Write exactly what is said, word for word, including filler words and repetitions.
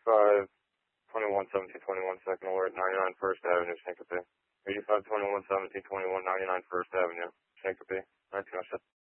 eighty-five twenty-one seventeen twenty-one second alert, ninety-nine First Avenue, Chicopee. eighty-five twenty-one seventeen twenty-one, ninety-nine First Avenue, Chicopee. nineteen oh seven.